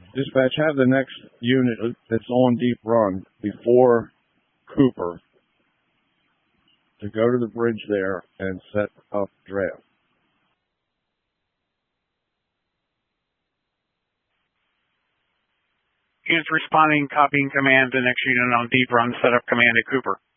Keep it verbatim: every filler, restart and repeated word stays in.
Dispatch, have the next unit that's on Deep Run before Cooper to go to the bridge there and set up draft. Units responding, copying command, the next unit on Deep Run, set up command at Cooper.